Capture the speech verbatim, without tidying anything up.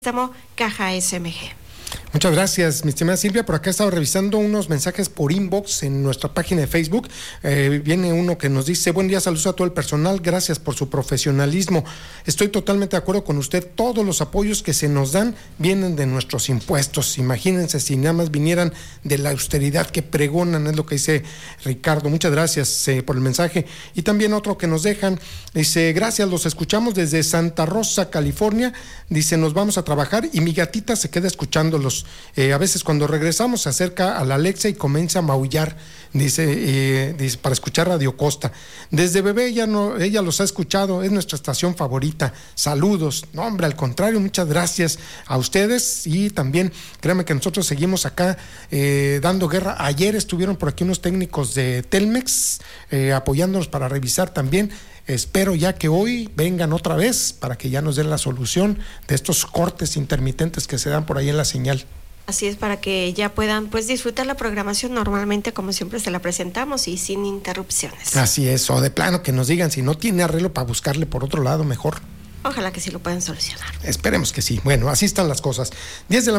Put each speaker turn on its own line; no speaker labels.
préstamo Caja S M G.
Muchas gracias, mi estimada Silvia. Por acá he estado revisando unos mensajes por inbox en nuestra página de Facebook. Eh, viene uno que nos dice: buen día, saludos a todo el personal, gracias por su profesionalismo. Estoy totalmente de acuerdo con usted, todos los apoyos que se nos dan vienen de nuestros impuestos. Imagínense si nada más vinieran de la austeridad que pregonan, es lo que dice Ricardo. Muchas gracias eh, por el mensaje. Y también otro que nos dejan, dice: gracias, los escuchamos desde Santa Rosa, California. Dice: nos vamos a trabajar y mi gatita se queda escuchándolos. Eh, a veces cuando regresamos se acerca a la Alexa y comienza a maullar, dice, eh, dice para escuchar Radio Costa. Desde bebé ella, no, ella los ha escuchado, es nuestra estación favorita. Saludos. No, hombre, al contrario, muchas gracias a ustedes y también créanme que nosotros seguimos acá eh, dando guerra. Ayer estuvieron por aquí unos técnicos de Telmex eh, apoyándonos para revisar también. Espero ya que hoy vengan otra vez para que ya nos den la solución de estos cortes intermitentes que se dan por ahí en la señal.
Así es, para que ya puedan pues disfrutar la programación normalmente como siempre se la presentamos y sin interrupciones.
Así es, o de plano que nos digan si no tiene arreglo para buscarle por otro lado mejor.
Ojalá que sí lo puedan solucionar.
Esperemos que sí. Bueno, así están las cosas. diez de la